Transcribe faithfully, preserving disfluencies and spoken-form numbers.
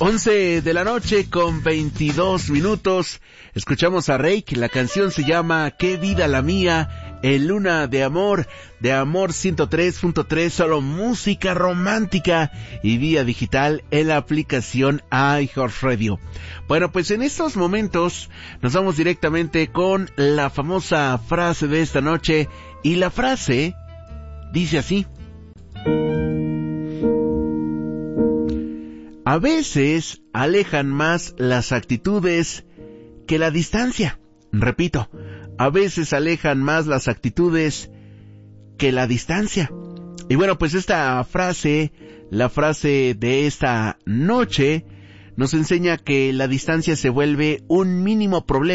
once de la noche con veintidós minutos. Escuchamos a Reik, la canción se llama Qué vida la mía, en Luna de Amor, de Amor ciento tres punto tres, solo música romántica y vía digital en la aplicación iHeartRadio. Bueno, pues en estos momentos nos vamos directamente con la famosa frase de esta noche, y la frase dice así: a veces alejan más las actitudes que la distancia. Repito, a veces alejan más las actitudes que la distancia. Y bueno, pues esta frase, la frase de esta noche, nos enseña que la distancia se vuelve un mínimo problema